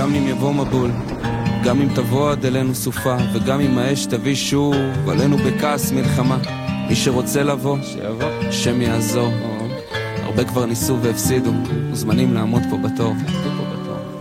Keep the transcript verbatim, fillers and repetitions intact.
גם אם יבוא מבול, גם אם תבוא עד אלינו סופה, וגם אם האש תביא שוב עלינו בכעס מלחמה. מי שרוצה לבוא, שיבוא, השם יעזור. הרבה כבר ניסו והפסידו, מוזמנים לעמוד פה בתור.